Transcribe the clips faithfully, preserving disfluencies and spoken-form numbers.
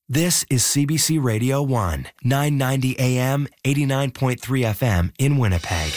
This is C B C Radio one, nine ninety A M, eighty-nine point three F M in Winnipeg.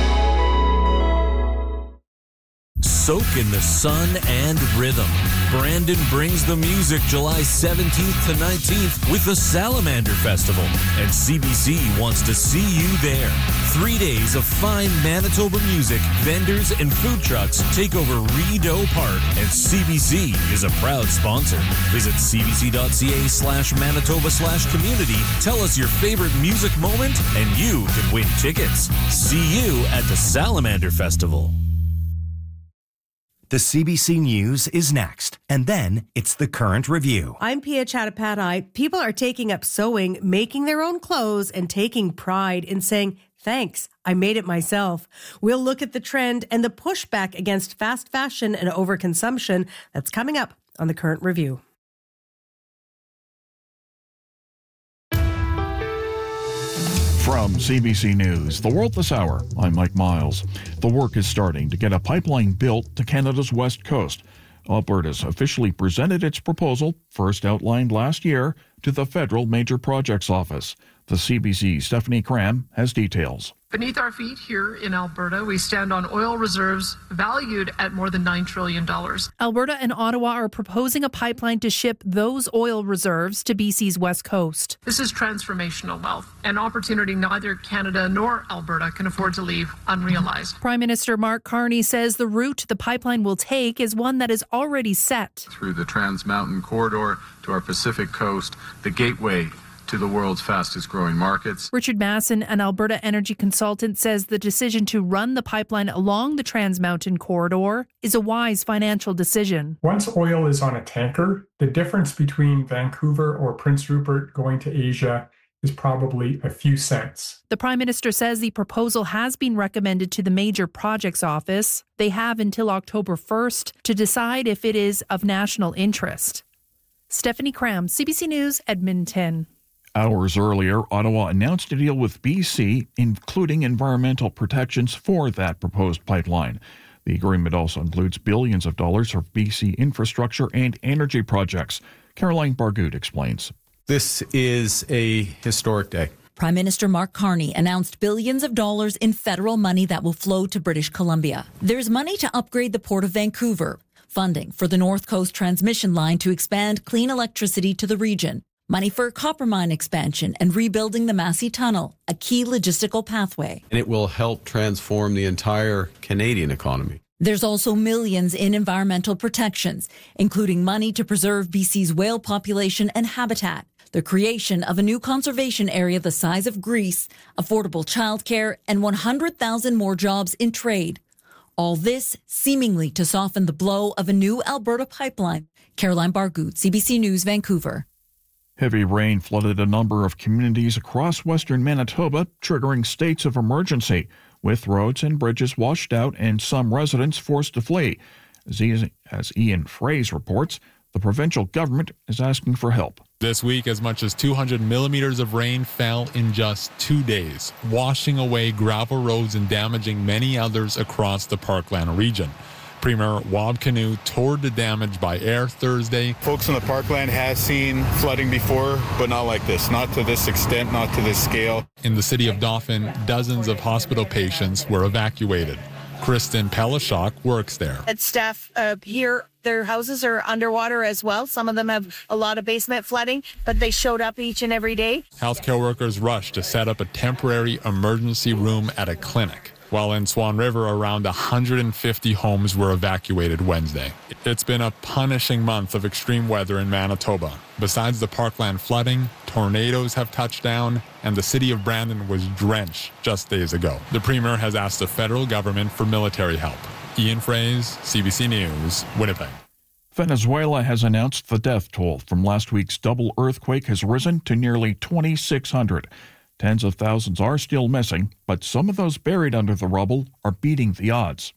Soak in the sun and rhythm. Brandon brings the music July seventeenth to nineteenth with the Salamander Festival, and C B C wants to see you there. Three days of fine Manitoba music, vendors, and food trucks take over Rideau Park, and C B C is a proud sponsor. Visit cbc.ca slash Manitoba slash community. Tell us your favorite music moment, and you can win tickets. See you at the Salamander Festival. The C B C News is next, and then it's the Current Review. I'm Pia Chattopadhyay. People are taking up sewing, making their own clothes, and taking pride in saying, thanks, I made it myself. We'll look at the trend and the pushback against fast fashion and overconsumption that's coming up on the Current Review. From C B C News, The World This Hour, I'm Mike Miles. The work is starting to get a pipeline built to Canada's west coast. Alberta's officially presented its proposal, first outlined last year, to the Federal Major Projects Office. The C B C's Stephanie Cram has details. Beneath our feet here in Alberta, we stand on oil reserves valued at more than nine trillion dollars. Alberta and Ottawa are proposing a pipeline to ship those oil reserves to B C's west coast. This is transformational wealth, an opportunity neither Canada nor Alberta can afford to leave unrealized. Prime Minister Mark Carney says the route the pipeline will take is one that is already set. Through the Trans Mountain Corridor to our Pacific coast, the gateway to the world's fastest growing markets. Richard Masson, an Alberta energy consultant, says the decision to run the pipeline along the Trans Mountain Corridor is a wise financial decision. Once oil is on a tanker, the difference between Vancouver or Prince Rupert going to Asia is probably a few cents. The Prime Minister says the proposal has been recommended to the Major Projects Office. They have until October first to decide if it is of national interest. Stephanie Cram, C B C News, Edmonton. Hours earlier, Ottawa announced a deal with B C, including environmental protections for that proposed pipeline. The agreement also includes billions of dollars for B C infrastructure and energy projects. Caroline Bargout explains. This is a historic day. Prime Minister Mark Carney announced billions of dollars in federal money that will flow to British Columbia. There's money to upgrade the Port of Vancouver, funding for the North Coast Transmission Line to expand clean electricity to the region, money for a copper mine expansion and rebuilding the Massey Tunnel, a key logistical pathway. And it will help transform the entire Canadian economy. There's also millions in environmental protections, including money to preserve B C's whale population and habitat, the creation of a new conservation area the size of Greece, affordable childcare, and one hundred thousand more jobs in trade. All this seemingly to soften the blow of a new Alberta pipeline. Caroline Bargout, C B C News, Vancouver. Heavy rain flooded a number of communities across western Manitoba, triggering states of emergency, with roads and bridges washed out and some residents forced to flee. As Ian Fraze reports, the provincial government is asking for help. This week, as much as two hundred millimeters of rain fell in just two days, washing away gravel roads and damaging many others across the Parkland region. Premier Wab Kinew toured the damage by air Thursday. Folks in the Parkland have seen flooding before, but not like this. Not to this extent, not to this scale. In the city of Dauphin, dozens of hospital patients were evacuated. Kristen Pelishok works there. And staff uh, here, their houses are underwater as well. Some of them have a lot of basement flooding, but they showed up each and every day. Healthcare workers rushed to set up a temporary emergency room at a clinic. While in Swan River, around one hundred fifty homes were evacuated Wednesday. It's been a punishing month of extreme weather in Manitoba. Besides the Parkland flooding, tornadoes have touched down, and the city of Brandon was drenched just days ago. The Premier has asked the federal government for military help. Ian Fraze, C B C News, Winnipeg. Venezuela has announced the death toll from last week's double earthquake has risen to nearly twenty-six hundred. Tens of thousands are still missing, but some of those buried under the rubble are beating the odds.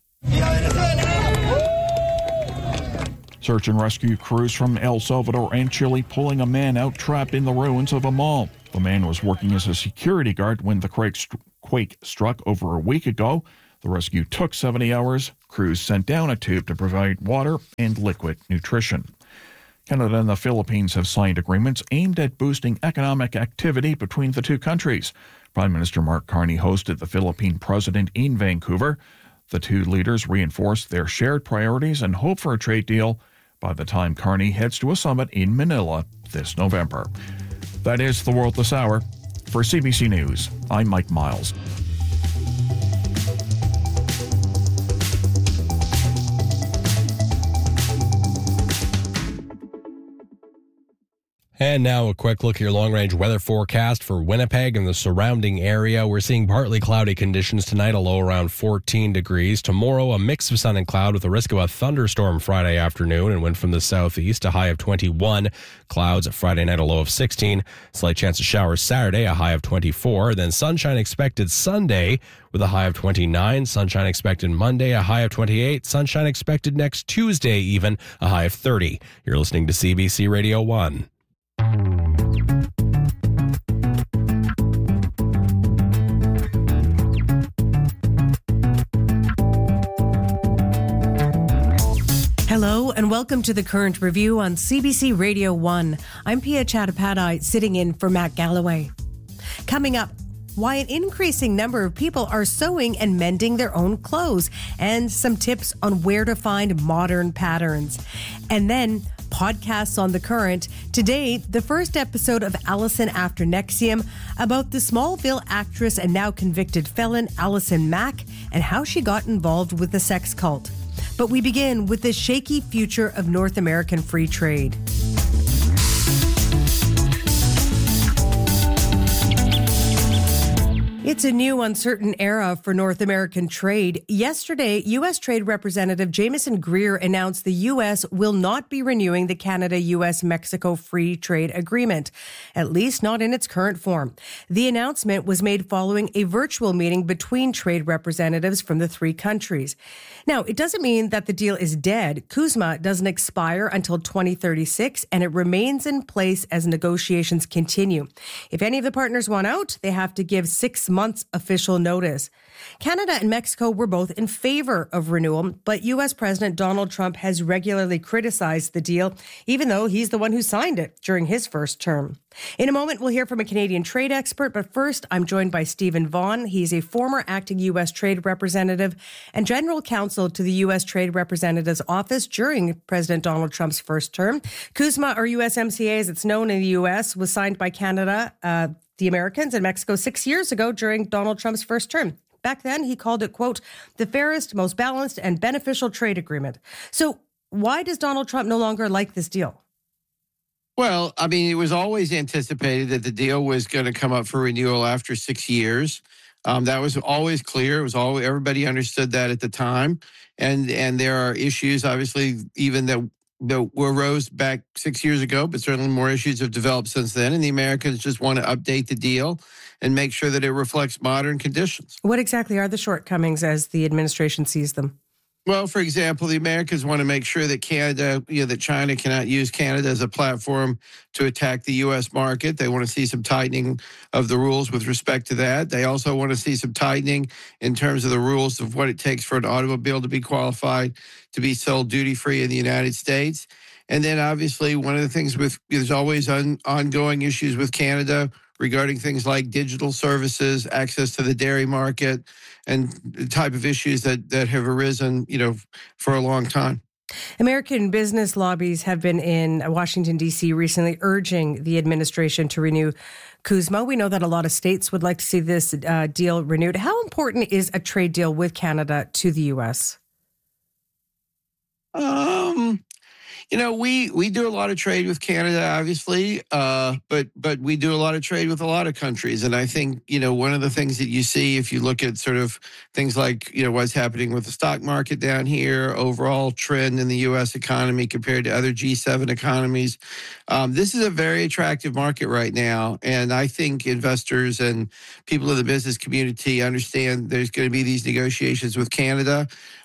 Search and rescue crews from El Salvador and Chile pulling a man out trapped in the ruins of a mall. The man was working as a security guard when the quake struck over a week ago. The rescue took seventy hours. Crews sent down a tube to provide water and liquid nutrition. Canada and the Philippines have signed agreements aimed at boosting economic activity between the two countries. Prime Minister Mark Carney hosted the Philippine president in Vancouver. The two leaders reinforced their shared priorities and hope for a trade deal by the time Carney heads to a summit in Manila this November. That is The World This Hour. For C B C News, I'm Mike Miles. And now a quick look at your long-range weather forecast for Winnipeg and the surrounding area. We're seeing partly cloudy conditions tonight, a low around fourteen degrees. Tomorrow, a mix of sun and cloud with a risk of a thunderstorm Friday afternoon and wind from the southeast, a high of twenty-one. Clouds Friday night, a low of sixteen. Slight chance of showers Saturday, a high of twenty-four. Then sunshine expected Sunday with a high of twenty-nine. Sunshine expected Monday, a high of twenty-eight. Sunshine expected next Tuesday even, a high of thirty. You're listening to C B C Radio one. Hello and welcome to the Current Review on C B C Radio one. I'm Pia Chattopadhyay, sitting in for Matt Galloway. Coming up, why an increasing number of people are sewing and mending their own clothes, and some tips on where to find modern patterns. And then podcasts on The Current. Today, the first episode of Allison After Nexium about the Smallville actress and now convicted felon Allison Mack and how she got involved with the sex cult. But we begin with the shaky future of North American free trade. It's a new uncertain era for North American trade. Yesterday, U S Trade Representative Jameson Greer announced the U S will not be renewing the Canada-U S-Mexico Free Trade Agreement, at least not in its current form. The announcement was made following a virtual meeting between trade representatives from the three countries. Now, it doesn't mean that the deal is dead. CUSMA doesn't expire until twenty thirty-six, and it remains in place as negotiations continue. If any of the partners want out, they have to give six months official notice. Canada and Mexico were both in favor of renewal, but U S President Donald Trump has regularly criticized the deal, even though he's the one who signed it during his first term. In a moment, we'll hear from a Canadian trade expert, but first, I'm joined by Stephen Vaughn. He's a former acting U S Trade Representative and General Counsel to the U S Trade Representative's Office during President Donald Trump's first term. CUSMA, or U S M C A as it's known in the U S, was signed by Canada, uh, the Americans, and Mexico six years ago during Donald Trump's first term. Back then, he called it, quote, the fairest, most balanced, and beneficial trade agreement. So why does Donald Trump no longer like this deal? Well, I mean, it was always anticipated that the deal was going to come up for renewal after six years. Um, that was always clear. It was always, everybody understood that at the time. And and there are issues, obviously, even that, that were rose back six years ago, but certainly more issues have developed since then. And the Americans just want to update the deal and make sure that it reflects modern conditions. What exactly are the shortcomings as the administration sees them? Well, for example, the Americans want to make sure that Canada, you know, that China cannot use Canada as a platform to attack the U S market. They want to see some tightening of the rules with respect to that. They also want to see some tightening in terms of the rules of what it takes for an automobile to be qualified to be sold duty-free in the United States. And then obviously one of the things with, there's always on, ongoing issues with Canada regarding things like digital services, access to the dairy market, and the type of issues that, that have arisen, you know, for a long time. American business lobbies have been in Washington, D C recently urging the administration to renew CUSMA. We know that a lot of states would like to see this uh, deal renewed. How important is a trade deal with Canada to the U S? Um, you know, we, we do a lot of trade with Canada, obviously, uh, but but we do a lot of trade with a lot of countries. And I think, you know, one of the things that you see if you look at sort of things like, you know, what's happening with the stock market down here, overall trend in the U S economy compared to other G seven economies, um, this is a very attractive market right now. And I think investors and people in the business community understand there's going to be these negotiations with Canada.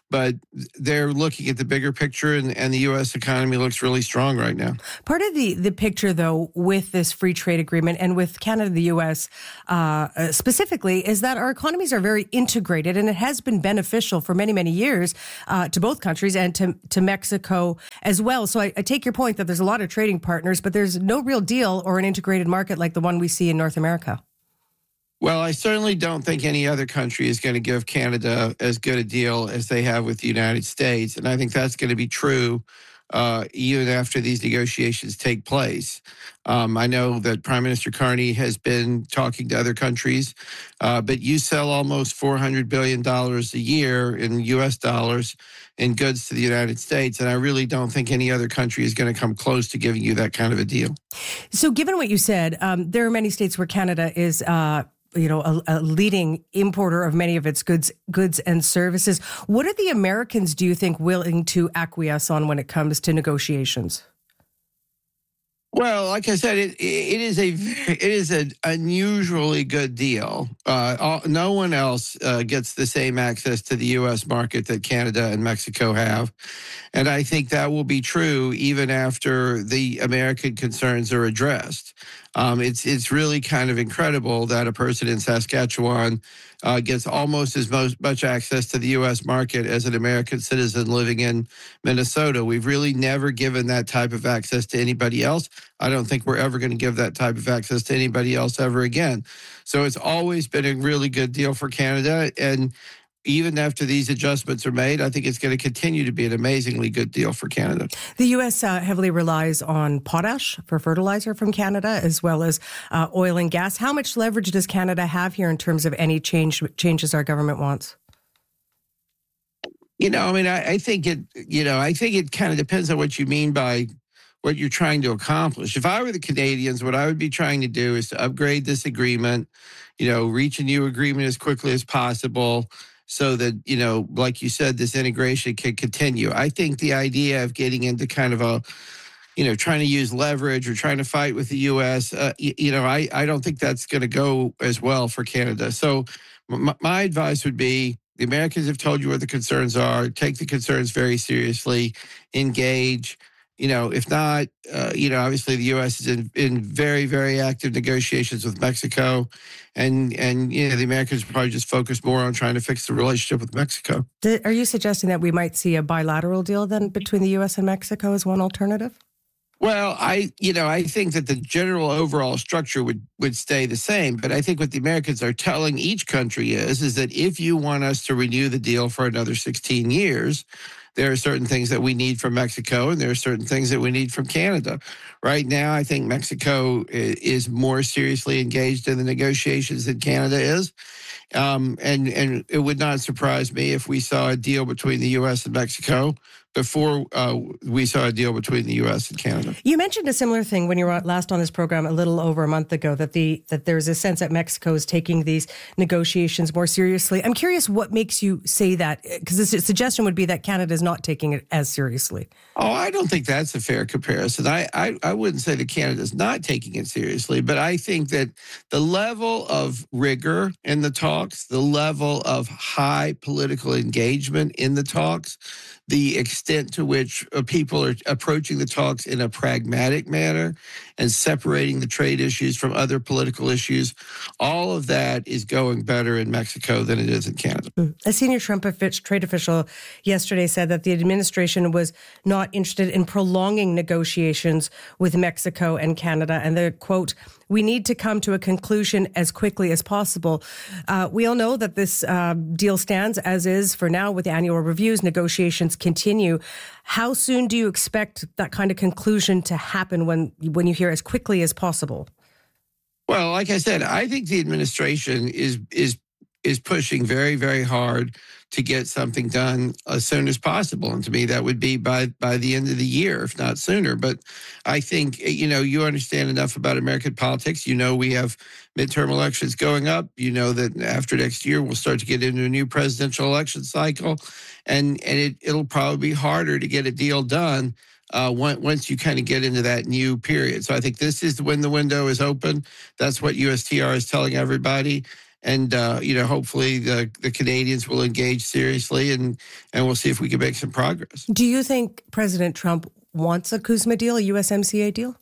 but they're looking at the bigger picture, and, and the U S economy looks really strong right now. Part of the, the picture, though, with this free trade agreement and with Canada and the U S uh, specifically, is that our economies are very integrated, and it has been beneficial for many, many years uh, to both countries and to, to Mexico as well. So I, I take your point that there's a lot of trading partners, but there's no real deal or an integrated market like the one we see in North America. Well, I certainly don't think any other country is going to give Canada as good a deal as they have with the United States. And I think that's going to be true uh, even after these negotiations take place. Um, I know that Prime Minister Carney has been talking to other countries, uh, but you sell almost four hundred billion dollars a year in U S dollars in goods to the United States. And I really don't think any other country is going to come close to giving you that kind of a deal. So given what you said, um, there are many states where Canada is uh you know, a, a leading importer of many of its goods, goods and services. What are the Americans, do you think, willing to acquiesce on when it comes to negotiations? Well, like I said, it it is a it is an unusually good deal. Uh, all, no one else uh, gets the same access to the U S market that Canada and Mexico have, and I think that will be true even after the American concerns are addressed. Um, it's it's really kind of incredible that a person in Saskatchewan uh, gets almost as most, much access to the U S market as an American citizen living in Minnesota. We've really never given that type of access to anybody else. I don't think we're ever going to give that type of access to anybody else ever again. So it's always been a really good deal for Canada. And even after these adjustments are made, I think it's going to continue to be an amazingly good deal for Canada. The U S uh, heavily relies on potash for fertilizer from Canada, as well as uh, oil and gas. How much leverage does Canada have here in terms of any change changes our government wants? You know, I mean, I, I think it, you know, I think it kind of depends on what you mean by what you're trying to accomplish. If I were the Canadians, what I would be trying to do is to upgrade this agreement, you know, reach a new agreement as quickly as possible, so that, you know, like you said, this integration can continue. I think the idea of getting into kind of a, you know, trying to use leverage or trying to fight with the U S, uh, you, you know, I, I don't think that's going to go as well for Canada. So my, my advice would be, the Americans have told you what the concerns are. Take the concerns very seriously. Engage. You know, if not, uh, you know, obviously the U S is in, in very, very active negotiations with Mexico. And, and you know, the Americans probably just focus more on trying to fix the relationship with Mexico. Are you suggesting that we might see a bilateral deal then between the U S and Mexico as one alternative? Well, I, you know, I think that the general overall structure would, would stay the same. But I think what the Americans are telling each country is, is that if you want us to renew the deal for another sixteen years, there are certain things that we need from Mexico, and there are certain things that we need from Canada. Right now, I think Mexico is more seriously engaged in the negotiations than Canada is. Um, and, and it would not surprise me if we saw a deal between the U S and Mexico before uh, we saw a deal between the U S and Canada. You mentioned a similar thing when you were last on this program a little over a month ago, that the that there's a sense that Mexico is taking these negotiations more seriously. I'm curious what makes you say that, because the suggestion would be that Canada is not taking it as seriously. Oh, I don't think that's a fair comparison. I, I, I wouldn't say that Canada's not taking it seriously, but I think that the level of rigor in the talks, the level of high political engagement in the talks, the extent to which uh, people are approaching the talks in a pragmatic manner and separating the trade issues from other political issues, all of that is going better in Mexico than it is in Canada. A senior Trump trade official yesterday said that the administration was not interested in prolonging negotiations with Mexico and Canada, and the quote, "We need to come to a conclusion as quickly as possible." Uh, we all know that this uh, deal stands as is for now with annual reviews. Negotiations continue. How soon do you expect that kind of conclusion to happen when, when you hear as quickly as possible? Well, like I said, I think the administration is is is pushing very, very hard to get something done as soon as possible. And to me, that would be by by the end of the year, if not sooner. But I think, you know, you understand enough about American politics. You know, we have midterm elections going up. You know that after next year, we'll start to get into a new presidential election cycle. And, and it, it'll probably be harder to get a deal done Uh, once you kind of get into that new period. So I think this is when the window is open. That's what U S T R is telling everybody. And, uh, you know, hopefully the, the Canadians will engage seriously and, and we'll see if we can make some progress. Do you think President Trump wants a CUSMA deal, a U S M C A deal?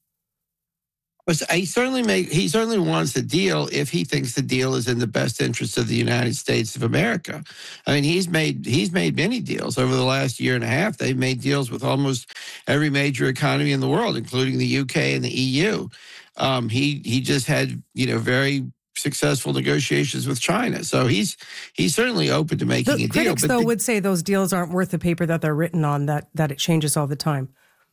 He certainly make, he certainly wants the deal if he thinks the deal is in the best interest of the United States of America. I mean, he's made he's made many deals over the last year and a half. They've made deals with almost every major economy in the world, including the U K and the E U. Um, he he just had you know very successful negotiations with China, so he's he's certainly open to making the a deal. Critics, but though, the, would say those deals aren't worth the paper that they're written on. That that it changes all the time.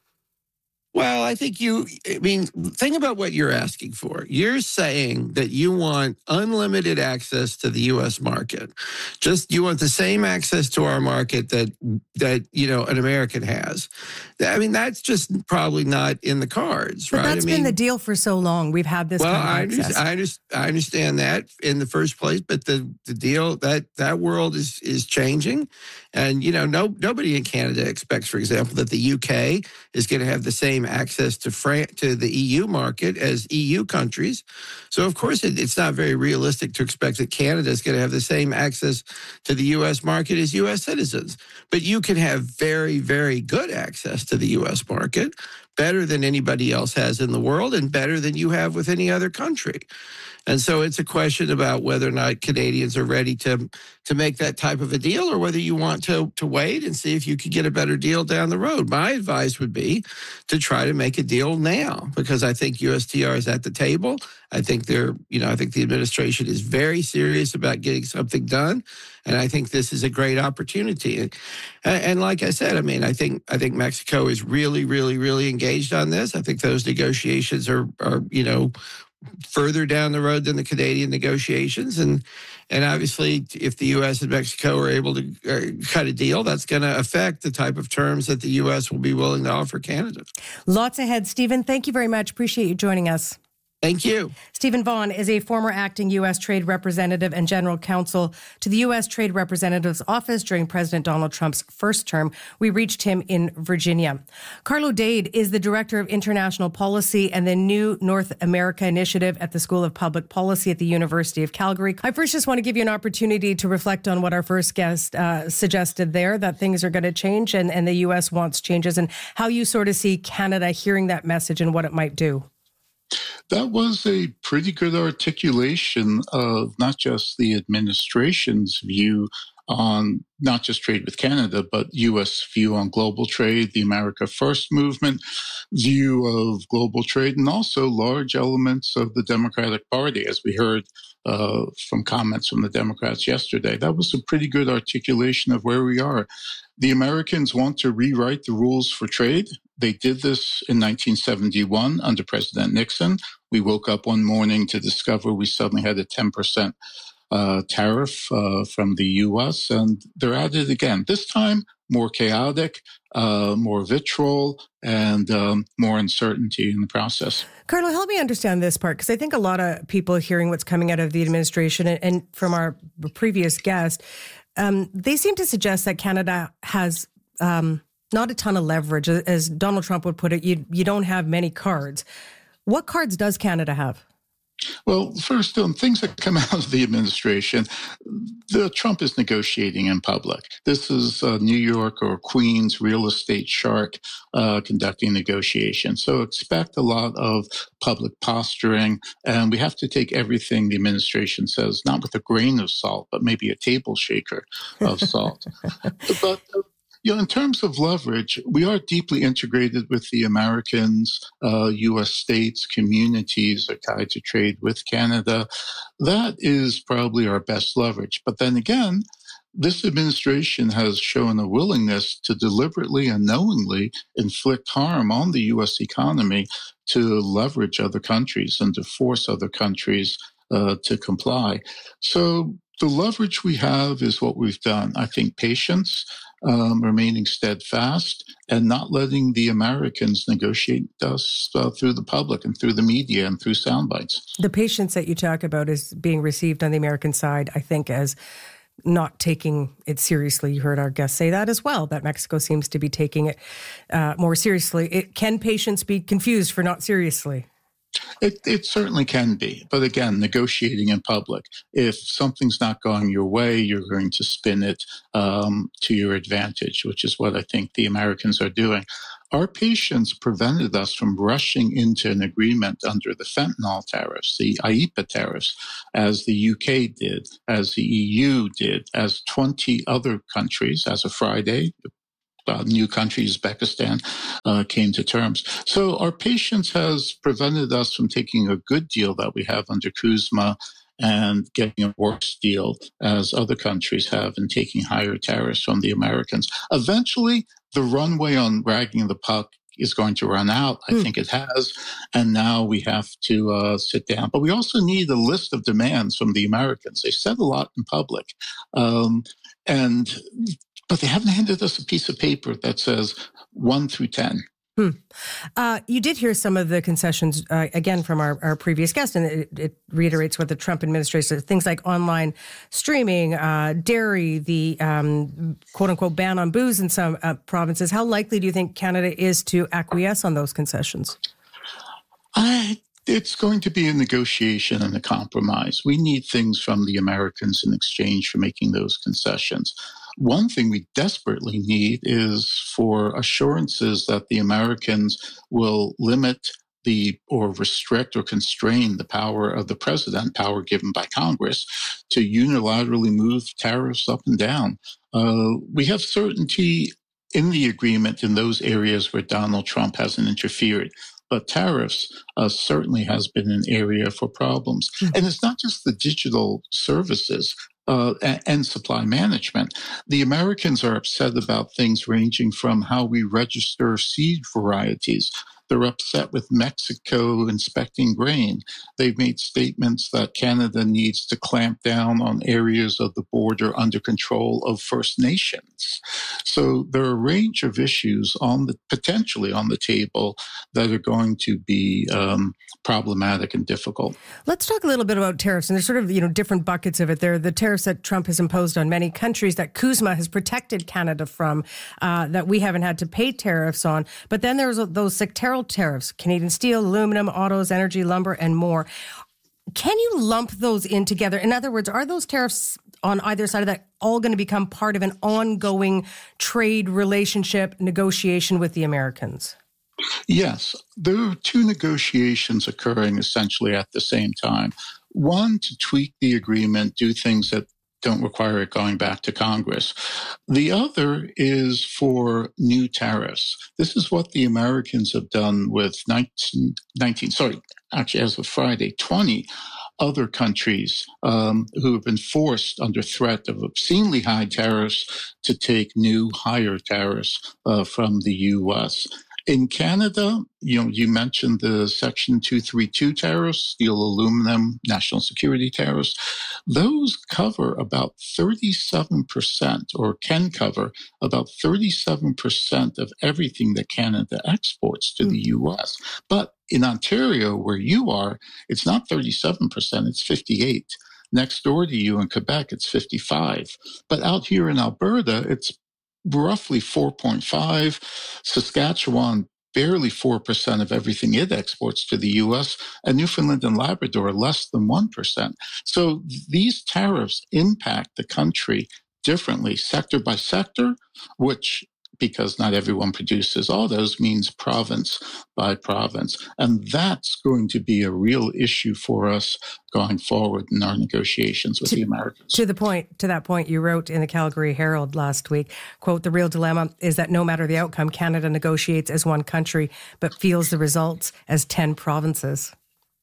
Well, I think you, I mean, think about what you're asking for. You're saying that you want unlimited access to the U S market. Just, you want the same access to our market that, that you know, an American has. I mean, that's just probably not in the cards, but right? That's I mean, been the deal for so long. We've had this well, kind of I, access. I, understand, I understand that in the first place, but the, the deal, that, that world is, is changing. And, you know, no nobody in Canada expects, for example, that the U K is going to have the same access to France, to the E U market as E U countries. So, of course, it, it's not very realistic to expect that Canada is going to have the same access to the U S market as U S citizens. But you can have very, very good access to the U S market, better than anybody else has in the world and better than you have with any other country. And so it's a question about whether or not Canadians are ready to to make that type of a deal, or whether you want to to wait and see if you could get a better deal down the road. My advice would be to try to make a deal now, because I think U S T R is at the table. I think they're, you know, I think the administration is very serious about getting something done, and I think this is a great opportunity. And, and like I said, I mean, I think I think Mexico is really, really, really engaged on this. I think those negotiations are are you know. further down the road than the Canadian negotiations. And and obviously, if the U S and Mexico are able to uh, cut a deal, that's going to affect the type of terms that the U S will be willing to offer Canada. Lots ahead, Stephen. Thank you very much. Appreciate you joining us. Thank you. Stephen Vaughn is a former acting U S Trade Representative and General Counsel to the U S Trade Representative's Office during President Donald Trump's first term. We reached him in Virginia. Carlo Dade is the Director of International Policy and the New North America Initiative at the School of Public Policy at the University of Calgary. I first just want to give you an opportunity to reflect on what our first guest uh, suggested there, that things are going to change and, and the U S wants changes, and how you sort of see Canada hearing that message and what it might do. That was a pretty good articulation of not just the administration's view on not just trade with Canada, but U S view on global trade, the America First movement view of global trade, and also large elements of the Democratic Party, as we heard uh, from comments from the Democrats yesterday. That was a pretty good articulation of where we are. The Americans want to rewrite the rules for trade. They did this in nineteen seventy-one under President Nixon. We woke up one morning to discover we suddenly had a ten percent uh, tariff uh, from the U S, and they're at it again. This time, more chaotic, uh, more vitriol, and um, more uncertainty in the process. Carlo, help me understand this part, because I think a lot of people hearing what's coming out of the administration and, and from our previous guest, um, they seem to suggest that Canada has um, not a ton of leverage. As Donald Trump would put it, you you don't have many cards. What cards does Canada have? Well, first, um, things that come out of the administration, the Trump is negotiating in public. This is uh, New York or Queens real estate shark uh, conducting negotiations. So expect a lot of public posturing, and we have to take everything the administration says, not with a grain of salt, but maybe a table shaker of salt. But uh, You know, in terms of leverage, we are deeply integrated with the Americans. Uh, U S states, communities are tied to trade with Canada. That is probably our best leverage. But then again, this administration has shown a willingness to deliberately and knowingly inflict harm on the U S economy to leverage other countries and to force other countries uh, to comply. So the leverage we have is what we've done. I think patience, um, remaining steadfast, and not letting the Americans negotiate us uh, through the public and through the media and through sound bites. The patience that you talk about is being received on the American side, I think, as not taking it seriously. You heard our guest say that as well, that Mexico seems to be taking it uh, more seriously. It, can patience be confused for not seriously? It, it certainly can be. But again, negotiating in public. If something's not going your way, you're going to spin it um, to your advantage, which is what I think the Americans are doing. Our patience prevented us from rushing into an agreement under the fentanyl tariffs, the I E P A tariffs, as the U K did, as the E U did, as twenty other countries, as of Friday. Uh, new country, Uzbekistan, uh, came to terms. So our patience has prevented us from taking a good deal that we have under Kuzma and getting a worse deal as other countries have and taking higher tariffs from the Americans. Eventually, the runway on ragging the puck is going to run out. I mm. think it has. And now we have to uh, sit down. But we also need a list of demands from the Americans. They said a lot in public. Um, and But they haven't handed us a piece of paper that says one through ten. Hmm. Uh, you did hear some of the concessions, uh, again, from our, our previous guest, and it, it reiterates what the Trump administration said. Things like online streaming, uh, dairy, the um, quote-unquote ban on booze in some uh, provinces. How likely do you think Canada is to acquiesce on those concessions? I It's going to be a negotiation and a compromise. We need things from the Americans in exchange for making those concessions. One thing we desperately need is for assurances that the Americans will limit the or restrict or constrain the power of the president, power given by Congress, to unilaterally move tariffs up and down. Uh, we have certainty in the agreement in those areas where Donald Trump hasn't interfered. But tariffs uh, certainly has been an area for problems. Mm-hmm. And it's not just the digital services uh, and, and supply management. The Americans are upset about things ranging from how we register seed varieties. They're upset with Mexico inspecting grain. They've made statements that Canada needs to clamp down on areas of the border under control of First Nations. So there are a range of issues on the potentially on the table that are going to be um, problematic and difficult. Let's talk a little bit about tariffs. And there's sort of, you know, different buckets of it. There are the tariffs that Trump has imposed on many countries that Kuzma has protected Canada from, uh, that we haven't had to pay tariffs on. But then there's those sectoral tariffs, Canadian steel, aluminum, autos, energy, lumber, and more. Can you lump those in together? In other words, are those tariffs on either side of that all going to become part of an ongoing trade relationship negotiation with the Americans? Yes, there are two negotiations occurring essentially at the same time. One, to tweak the agreement, do things that don't require it going back to Congress. The other is for new tariffs. This is what the Americans have done with nineteen, nineteen sorry, actually as of Friday, twenty other countries um, who have been forced under threat of obscenely high tariffs to take new higher tariffs uh, from the U S. In Canada, you know, you mentioned the Section two thirty-two tariffs, steel, aluminum, national security tariffs. Those cover about thirty-seven percent, or can cover about thirty-seven percent of everything that Canada exports to the U S. But in Ontario, where you are, it's not thirty-seven percent, it's fifty-eight. Next door to you in Quebec, it's fifty-five. But out here in Alberta, it's roughly four point five. Saskatchewan, barely four percent of everything it exports to the U S, and Newfoundland and Labrador, less than one percent. So these tariffs impact the country differently, sector by sector, which, because not everyone produces autos, means province by province. And that's going to be a real issue for us going forward in our negotiations with to, the Americans. To the point, to that point, you wrote in the Calgary Herald last week, quote, "The real dilemma is that no matter the outcome, Canada negotiates as one country, but feels the results as ten provinces."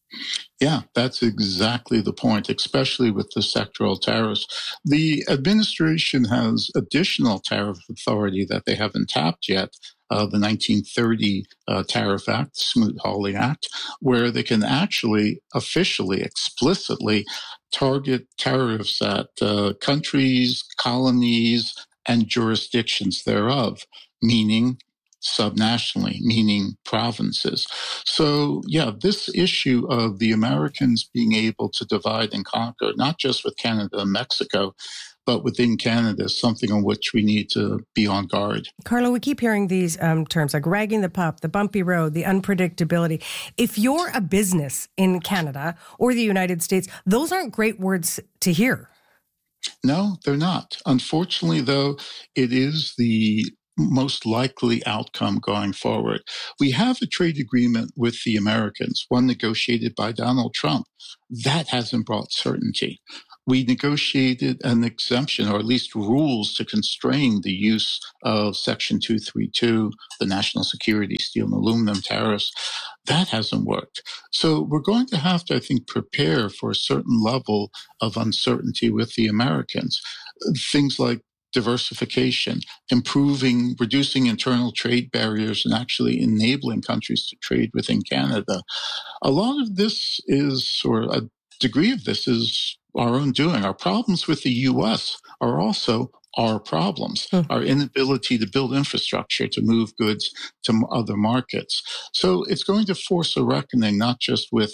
Yeah, that's exactly the point, especially with the sectoral tariffs. The administration has additional tariff authority that they haven't tapped yet, uh, the nineteen thirty uh, Tariff Act, Smoot-Hawley Act, where they can actually officially, explicitly target tariffs at uh, countries, colonies, and jurisdictions thereof, meaning subnationally, meaning provinces. So, yeah, this issue of the Americans being able to divide and conquer, not just with Canada and Mexico, but within Canada is something on which we need to be on guard. Carlo, we keep hearing these um, terms like ragging the pup, the bumpy road, the unpredictability. If you're a business in Canada or the United States, those aren't great words to hear. No, they're not. Unfortunately, though, it is the most likely outcome going forward. We have a trade agreement with the Americans, one negotiated by Donald Trump. That hasn't brought certainty. We negotiated an exemption, or at least rules, to constrain the use of Section two thirty-two, the national security steel and aluminum tariffs. That hasn't worked. So we're going to have to, I think, prepare for a certain level of uncertainty with the Americans. Things like diversification, improving, reducing internal trade barriers, and actually enabling countries to trade within Canada. A lot of this is, or a degree of this is our own doing. Our problems with the U S are also our problems, mm. our inability to build infrastructure to move goods to other markets. So it's going to force a reckoning, not just with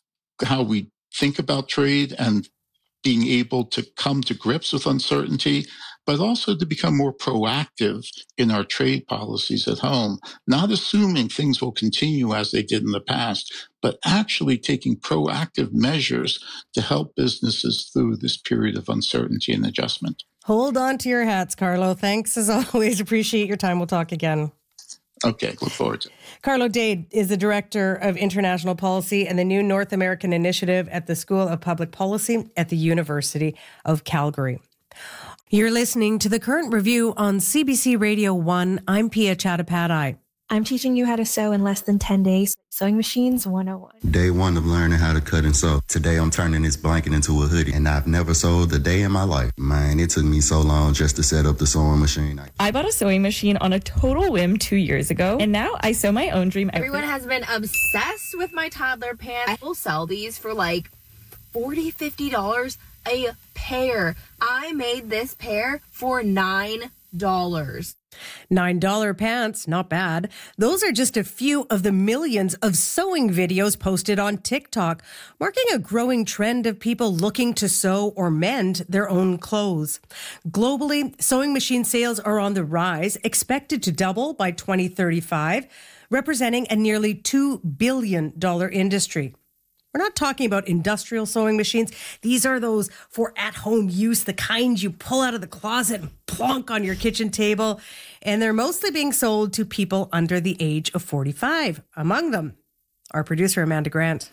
how we think about trade and being able to come to grips with uncertainty, but also to become more proactive in our trade policies at home, not assuming things will continue as they did in the past, but actually taking proactive measures to help businesses through this period of uncertainty and adjustment. Hold on to your hats, Carlo. Thanks as always. Appreciate your time. We'll talk again. Okay, look forward to it. Carlo Dade is the Director of International Policy and the new North American Initiative at the School of Public Policy at the University of Calgary. You're listening to The Current Review on C B C Radio one. I'm Pia Chattopadhyay. I'm teaching you how to sew in less than ten days. Sewing Machines one oh one. Day one of learning how to cut and sew. Today I'm turning this blanket into a hoodie, and I've never sewed a day in my life. Man, it took me so long just to set up the sewing machine. I bought a sewing machine on a total whim two years ago, and now I sew my own dream. Everyone has been obsessed with my toddler pants. I will sell these for like forty dollars, fifty dollars a pair. I made this pair for nine dollars. nine dollar pants, not bad. Those are just a few of the millions of sewing videos posted on TikTok, marking a growing trend of people looking to sew or mend their own clothes. Globally, sewing machine sales are on the rise, expected to double by twenty thirty-five, representing a nearly two billion dollars industry. We're not talking about industrial sewing machines. These are those for at-home use, the kind you pull out of the closet and plonk on your kitchen table. And they're mostly being sold to people under the age of forty-five. Among them, our producer, Amanda Grant.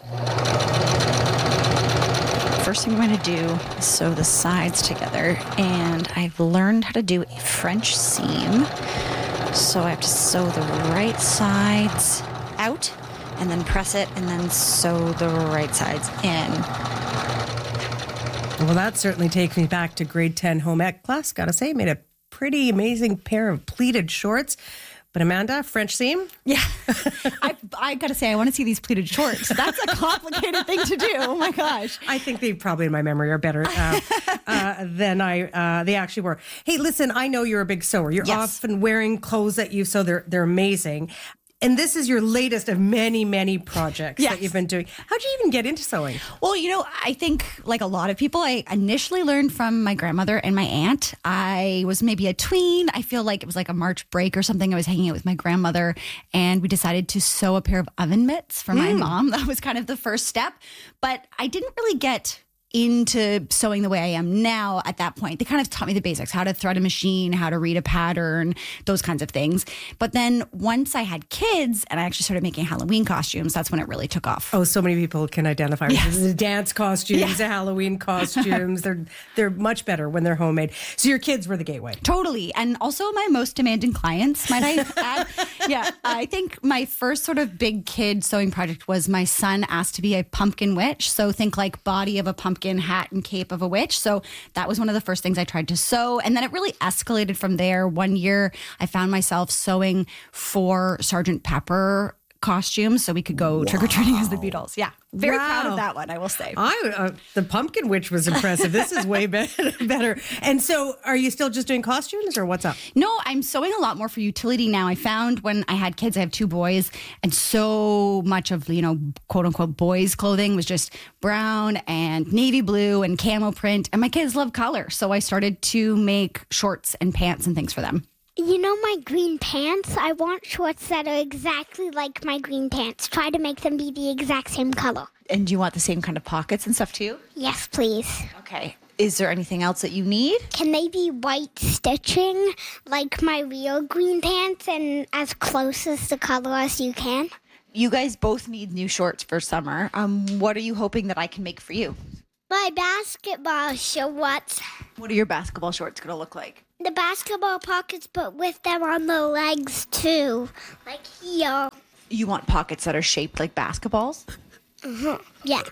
First thing I'm going to do is sew the sides together. And I've learned how to do a French seam. So I have to sew the right sides out, and then press it, and then sew the right sides in. Well, that certainly takes me back to grade ten home ec class. Gotta say, made a pretty amazing pair of pleated shorts. But Amanda, French seam? Yeah. I, I got to say, I want to see these pleated shorts. That's a complicated thing to do. Oh, my gosh. I think they probably, in my memory, are better uh, uh, than I uh, they actually were. Hey, listen, I know you're a big sewer. You're yes. often wearing clothes that you sew. They're, they're amazing. And this is your latest of many, many projects yes. that you've been doing. How'd you even get into sewing? Well, you know, I think like a lot of people, I initially learned from my grandmother and my aunt. I was maybe a tween. I feel like it was like a March break or something. I was hanging out with my grandmother, and we decided to sew a pair of oven mitts for mm. my mom. That was kind of the first step. But I didn't really get into sewing the way I am now at that point. They kind of taught me the basics, how to thread a machine, how to read a pattern, those kinds of things. But then once I had kids and I actually started making Halloween costumes, that's when it really took off. Oh, so many people can identify with yes. the dance costumes, yeah. the Halloween costumes. they're they're much better when they're homemade. So your kids were the gateway. Totally. And also my most demanding clients, might I add. Yeah, I think my first sort of big kid sewing project was my son asked to be a pumpkin witch. So think like body of a pumpkin, hat and cape of a witch. So that was one of the first things I tried to sew. And then it really escalated from there. One year I found myself sewing for Sergeant Pepper costumes so we could go trick or treating as the Beatles. Yeah, very Wow. proud of that one, I will say. I uh, the pumpkin witch was impressive. This is way better. better. And so, are you still just doing costumes, or what's up? No, I'm sewing a lot more for utility now. I found when I had kids, I have two boys, and so much of, you know, quote unquote boys' clothing was just brown and navy blue and camo print. And my kids love color. So I started to make shorts and pants and things for them. You know my green pants? I want shorts that are exactly like my green pants. Try to make them be the exact same color. And do you want the same kind of pockets and stuff too? Yes, please. Okay. Is there anything else that you need? Can they be white stitching like my real green pants and as close as the color as you can? You guys both need new shorts for summer. Um, what are you hoping that I can make for you? My basketball shorts. What are your basketball shorts going to look like? The basketball pockets, but with them on the legs too. Like here. You want pockets that are shaped like basketballs? Uh-huh. Yeah.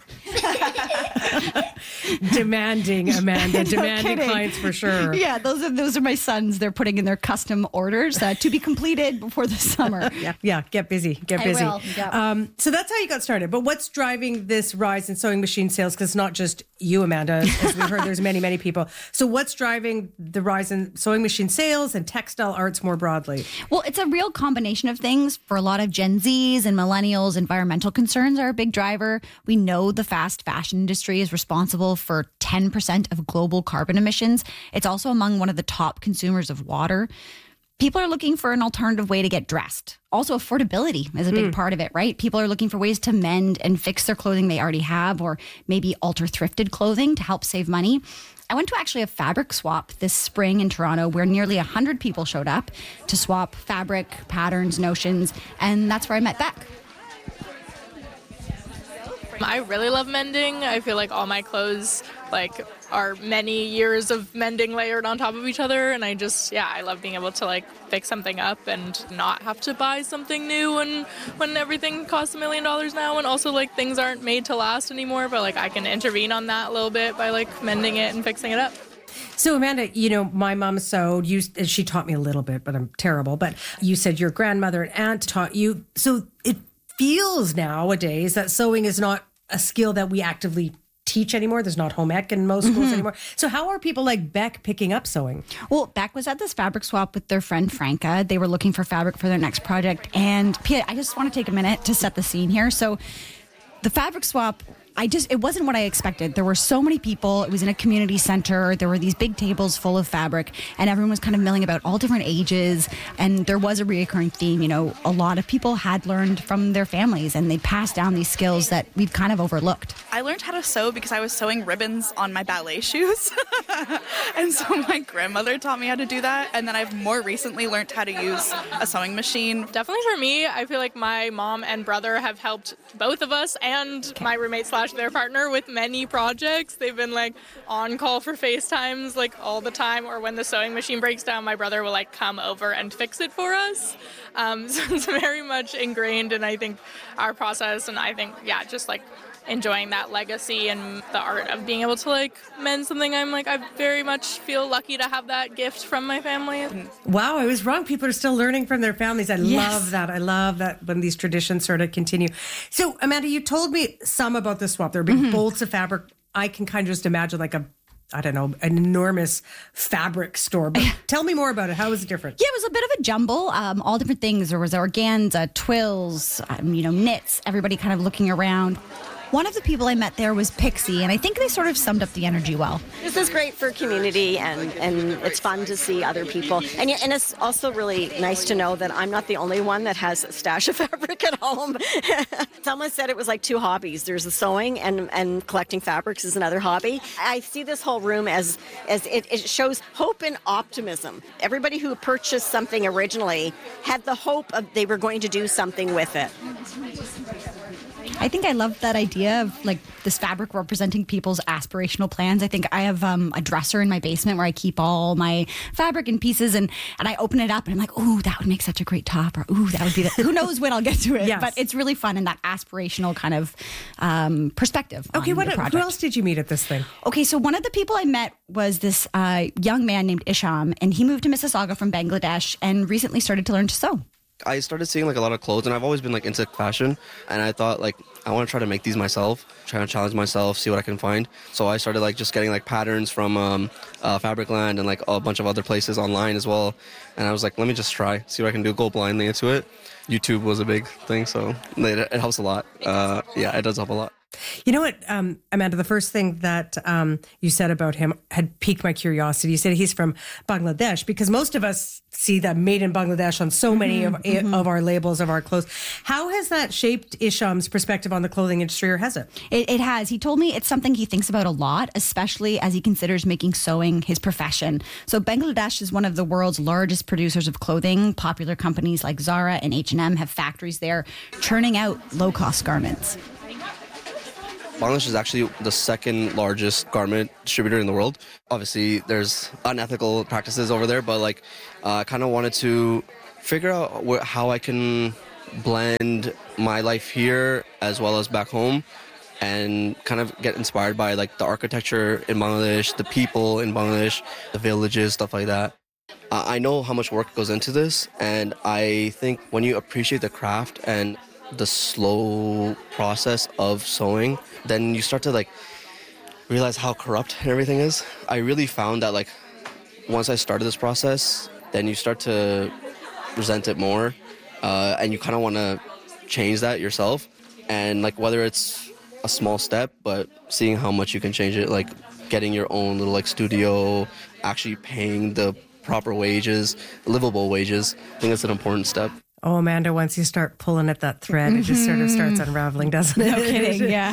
Demanding, Amanda. No Demanding kidding. clients for sure. Yeah, those are those are my sons. They're putting in their custom orders uh, to be completed before the summer. Yeah, yeah. Get busy. Get I busy. will, yeah. Um, so that's how you got started. But what's driving this rise in sewing machine sales? Because it's not just you, Amanda. As we've heard, there's many, many people. So what's driving the rise in sewing machine sales and textile arts more broadly? Well, it's a real combination of things. For a lot of Gen Zs and millennials, environmental concerns are a big driver. We know the fast fashion industry is responsible for ten percent of global carbon emissions. It's also among one of the top consumers of water. People are looking for an alternative way to get dressed. Also, affordability is a big Mm. part of it, right? People are looking for ways to mend and fix their clothing they already have, or maybe alter thrifted clothing to help save money. I went to actually a fabric swap this spring in Toronto where nearly one hundred people showed up to swap fabric, patterns, notions, and that's where I met Beck. I really love mending. I feel like all my clothes like are many years of mending layered on top of each other, and I just yeah I love being able to like fix something up and not have to buy something new when when everything costs a million dollars now, and also like things aren't made to last anymore, but like I can intervene on that a little bit by like mending it and fixing it up. So, Amanda, you know, my mom sewed. You, she taught me a little bit, but I'm terrible. But you said your grandmother and aunt taught you. So it feels nowadays that sewing is not a skill that we actively teach anymore. There's not home ec in most schools Mm-hmm. anymore. So how are people like Beck picking up sewing? Well, Beck was at this fabric swap with their friend Franca. They were looking for fabric for their next project. And Pia, I just want to take a minute to set the scene here. So the fabric swap, I just, it wasn't what I expected. There were so many people. It was in a community center. There were these big tables full of fabric, and everyone was kind of milling about all different ages. And there was a reoccurring theme. You know, a lot of people had learned from their families, and they passed down these skills that we've kind of overlooked. I learned how to sew because I was sewing ribbons on my ballet shoes. And so my grandmother taught me how to do that. And then I've more recently learned how to use a sewing machine. Definitely for me, I feel like my mom and brother have helped both of us and my roommate slash their partner with many projects. They've been like on call for FaceTimes like all the time, or when the sewing machine breaks down, my brother will like come over and fix it for us. Um, so it's very much ingrained in I think our process, and I think yeah, just like enjoying that legacy and the art of being able to like mend something. I'm like, I very much feel lucky to have that gift from my family. Wow, I was wrong. People are still learning from their families. I Yes. love that. I love that when these traditions sort of continue. So, Amanda, you told me some about the swap. There are big Mm-hmm. bolts of fabric. I can kind of just imagine like a, I don't know, an enormous fabric store. But tell me more about it. How is it different? Yeah, it was a bit of a jumble. Um, all different things. There was organza, twills, um, you know, knits. Everybody kind of looking around. One of the people I met there was Pixie, and I think they sort of summed up the energy well. This is great for community, and, and it's fun to see other people. And, and it's also really nice to know that I'm not the only one that has a stash of fabric at home. Someone said it was like two hobbies. There's the sewing, and, and collecting fabrics is another hobby. I see this whole room as, as it, it shows hope and optimism. Everybody who purchased something originally had the hope of they were going to do something with it. I think I love that idea of like this fabric representing people's aspirational plans. I think I have um, a dresser in my basement where I keep all my fabric in pieces, and, and I open it up and I'm like, ooh, that would make such a great top, or ooh, that would be the, who knows when I'll get to it. Yes. But it's really fun in that aspirational kind of um, perspective. Okay, on what, the who project. else did you meet at this thing? Okay, so one of the people I met was this uh, young man named Isham, and he moved to Mississauga from Bangladesh and recently started to learn to sew. I started seeing like a lot of clothes, and I've always been like into fashion, and I thought like I want to try to make these myself, try to challenge myself, see what I can find. So I started like just getting like patterns from um, uh, Fabricland and like a bunch of other places online as well. And I was like, let me just try, see what I can do, go blindly into it. YouTube was a big thing, so it, it helps a lot. Uh, yeah, it does help a lot. You know what, um, Amanda, the first thing that um, you said about him had piqued my curiosity. You said he's from Bangladesh, because most of us see that made in Bangladesh on so many Mm-hmm, of, mm-hmm. of our labels of our clothes. How has that shaped Isham's perspective on the clothing industry, or has it? It, it has. He told me it's something he thinks about a lot, especially as he considers making sewing his profession. So Bangladesh is one of the world's largest producers of clothing. Popular companies like Zara and H and M have factories there churning out low-cost garments. Bangladesh is actually the second largest garment distributor in the world. Obviously, there's unethical practices over there, but like, uh, I kind of wanted to figure out wh- how I can blend my life here as well as back home, and kind of get inspired by like the architecture in Bangladesh, the people in Bangladesh, the villages, stuff like that. Uh, I know how much work goes into this, and I think when you appreciate the craft and the slow process of sewing, then you start to like realize how corrupt everything is. I really found that like once I started this process, then you start to resent it more, uh, and you kind of want to change that yourself. And like whether it's a small step, but seeing how much you can change it, like getting your own little like studio, actually paying the proper wages, livable wages, I think it's an important step. Oh, Amanda, once you start pulling at that thread, mm-hmm. it just sort of starts unraveling, doesn't it? No kidding, yeah.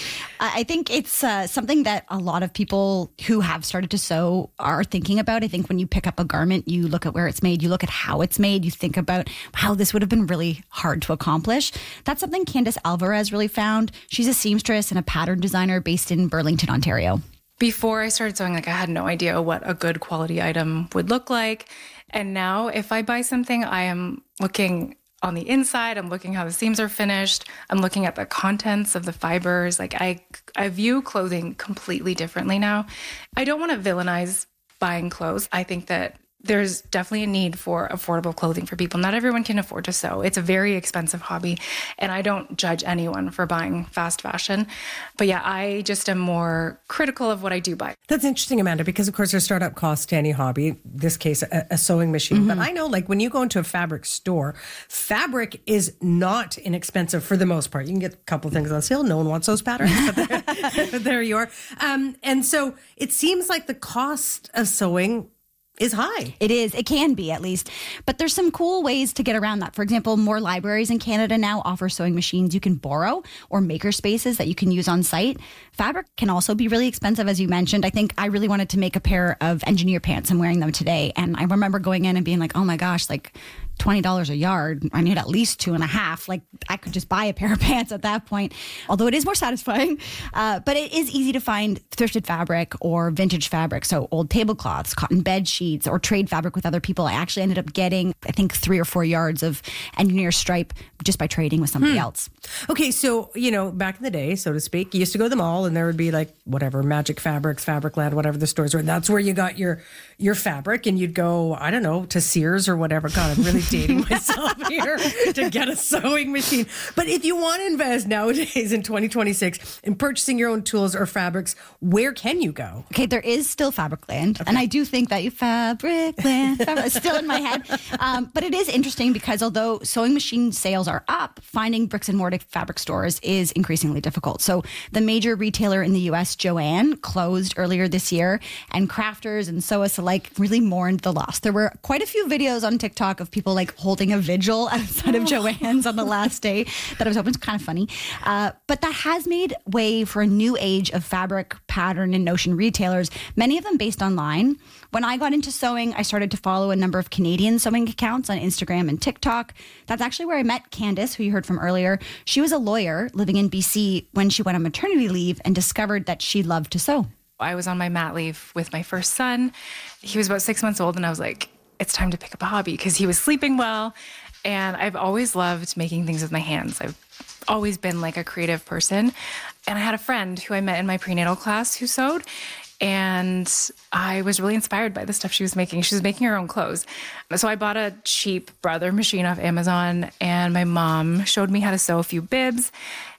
I think it's uh, something that a lot of people who have started to sew are thinking about. I think when you pick up a garment, you look at where it's made, you look at how it's made, you think about how this would have been really hard to accomplish. That's something Candice Alvarez really found. She's a seamstress and a pattern designer based in Burlington, Ontario. Before I started sewing, like I had no idea what a good quality item would look like. And now if I buy something, I am looking on the inside, I'm looking how the seams are finished, I'm looking at the contents of the fibers. Like I, I view clothing completely differently now. I don't want to villainize buying clothes. I think that there's definitely a need for affordable clothing for people. Not everyone can afford to sew. It's a very expensive hobby, and I don't judge anyone for buying fast fashion. But yeah, I just am more critical of what I do buy. That's interesting, Amanda, because of course there's startup costs to any hobby, in this case, a, a sewing machine. Mm-hmm. But I know like when you go into a fabric store, fabric is not inexpensive for the most part. You can get a couple of things on sale. No one wants those patterns, but there, but there you are. Um, and so it seems like the cost of sewing is high. It is. It can be, at least. But there's some cool ways to get around that. For example, more libraries in Canada now offer sewing machines you can borrow or maker spaces that you can use on site. Fabric can also be really expensive, as you mentioned. I think I really wanted to make a pair of engineer pants. I'm wearing them today. And I remember going in and being like, oh my gosh, like twenty dollars a yard. I need at least two and a half. Like I could just buy a pair of pants at that point, although it is more satisfying. Uh, but it is easy to find thrifted fabric or vintage fabric. So old tablecloths, cotton bed sheets, or trade fabric with other people. I actually ended up getting, I think, three or four yards of engineer stripe just by trading with somebody hmm. else. Okay, so, you know, back in the day, so to speak, you used to go to the mall and there would be like whatever, Magic Fabrics, Fabricland, whatever the stores were. And that's where you got your your fabric, and you'd go, I don't know, to Sears or whatever. God, I'm really dating myself here to get a sewing machine. But if you want to invest nowadays in twenty twenty-six in purchasing your own tools or fabrics, where can you go? Okay, there is still Fabricland. Okay. And I do think that you Fabricland, Fabric, it's still in my head. Um, but it is interesting because although sewing machine sales are up, finding bricks and mortar fabric stores is increasingly difficult. So the major retailer in the U S, Joann, closed earlier this year, and crafters and sewists alike really mourned the loss. There were quite a few videos on TikTok of people like holding a vigil outside of Joann's on the last day that I was hoping was kind of funny. Uh, but that has made way for a new age of fabric, pattern, and notion retailers, many of them based online. When I got into sewing, I started to follow a number of Canadian sewing accounts on Instagram and TikTok. That's actually where I met Candice, who you heard from earlier. She was a lawyer living in B C when she went on maternity leave and discovered that she loved to sew. I was on my mat leave with my first son. He was about six months old, and I was like, it's time to pick up a hobby because he was sleeping well. And I've always loved making things with my hands. I've always been like a creative person. And I had a friend who I met in my prenatal class who sewed. And I was really inspired by the stuff she was making. She was making her own clothes. So I bought a cheap Brother machine off Amazon, and my mom showed me how to sew a few bibs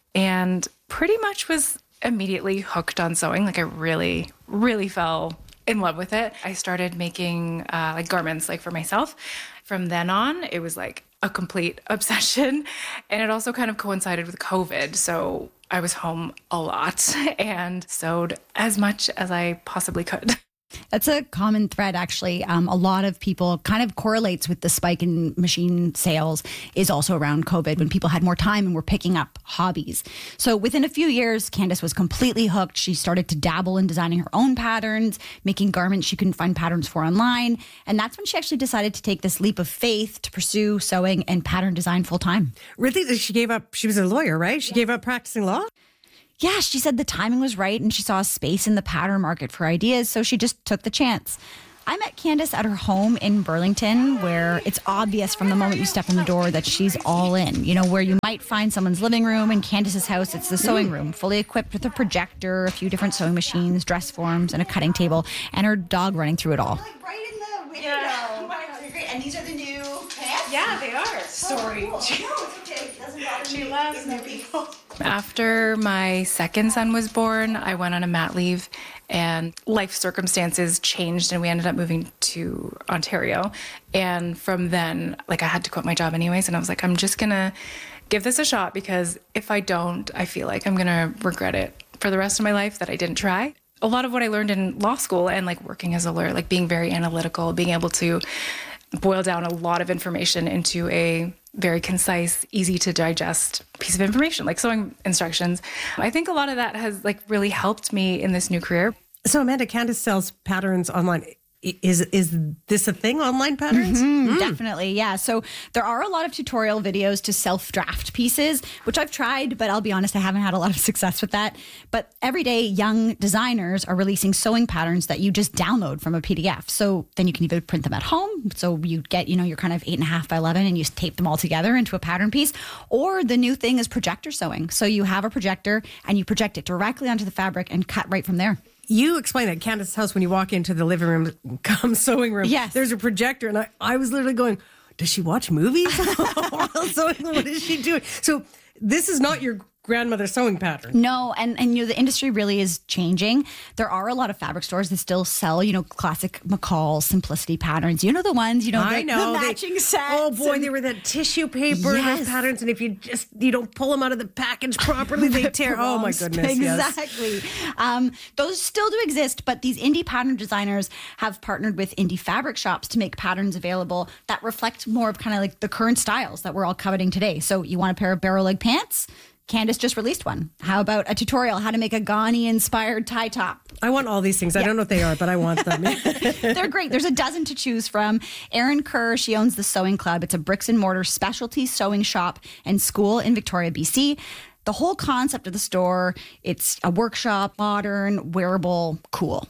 and pretty much was immediately hooked on sewing. Like I really, really fell in love with it. I started making uh, like garments like for myself. From then on, it was like a complete obsession. And it also kind of coincided with COVID. So I was home a lot and sewed as much as I possibly could. That's a common thread, actually. Um, a lot of people kind of correlates with the spike in machine sales is also around COVID when people had more time and were picking up hobbies. So within a few years, Candace was completely hooked. She started to dabble in designing her own patterns, making garments she couldn't find patterns for online. And that's when she actually decided to take this leap of faith to pursue sewing and pattern design full time. Really? She gave up, she was a lawyer, right? She yeah. gave up practicing law? Yeah, she said the timing was right and she saw a space in the pattern market for ideas, so she just took the chance. I met Candace at her home in Burlington, where it's obvious from the moment you step in the door that she's all in. You know, where you might find someone's living room. In Candace's house, it's the sewing room, fully equipped with a projector, a few different sewing machines, dress forms, and a cutting table, and her dog running through it all. Like right in the window. Yeah. Oh my God, they're great. And these are the new pants? Yeah, they are. Sorry. Oh, cool. No, it's okay. It doesn't bother She me. loves new people. After my second son was born, I went on a mat leave and life circumstances changed and we ended up moving to Ontario. And from then, like I had to quit my job anyways. And I was like, I'm just going to give this a shot because if I don't, I feel like I'm going to regret it for the rest of my life that I didn't try. A lot of what I learned in law school and like working as a lawyer, like being very analytical, being able to boil down a lot of information into a very concise, easy to digest piece of information, like sewing instructions. I think a lot of that has like really helped me in this new career. So Amanda, Candace sells patterns online. Is is this a thing, online patterns? Mm-hmm, mm. Definitely, yeah. So there are a lot of tutorial videos to self-draft pieces, which I've tried, but I'll be honest, I haven't had a lot of success with that. But everyday young designers are releasing sewing patterns that you just download from a P D F. So then you can either print them at home. So you get, you know, your kind of eight and a half by eleven and you tape them all together into a pattern piece. Or the new thing is projector sewing. So you have a projector and you project it directly onto the fabric and cut right from there. You explained at Candace's house when you walk into the living room, come sewing room. Yes. There's a projector. And I, I was literally going, does she watch movies while sewing? What is she doing? So this is not your grandmother's sewing pattern. No, and, and you know, the industry really is changing. There are a lot of fabric stores that still sell, you know, classic McCall simplicity patterns. You know the ones, you know, I the, know. the matching they, sets. Oh boy, and, they were that tissue paper, yes. those patterns. And if you just, you don't pull them out of the package properly, they tear. Oh my goodness. Exactly. Yes. Um, those still do exist, but these indie pattern designers have partnered with indie fabric shops to make patterns available that reflect more of kind of like the current styles that we're all coveting today. So you want a pair of barrel leg pants? Candace just released one. How about a tutorial how to make a Ghani-inspired tie top? I want all these things. I yeah. don't know what they are, but I want them. They're great. There's a dozen to choose from. Erin Kerr, she owns the Sewing Club. It's a bricks and mortar specialty sewing shop and school in Victoria, B C. The whole concept of the store, it's a workshop, modern, wearable, cool.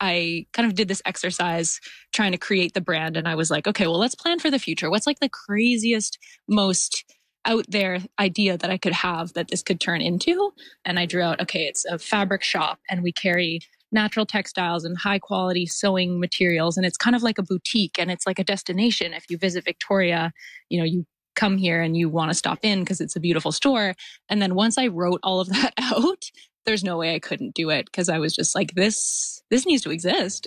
I kind of did this exercise trying to create the brand. And I was like, okay, well, let's plan for the future. What's like the craziest, most out there idea that I could have that this could turn into? And I drew out, okay, it's a fabric shop and we carry natural textiles and high quality sewing materials. And it's kind of like a boutique and it's like a destination. If you visit Victoria, you know, you come here and you want to stop in because it's a beautiful store. And then once I wrote all of that out, there's no way I couldn't do it because I was just like, this, this needs to exist.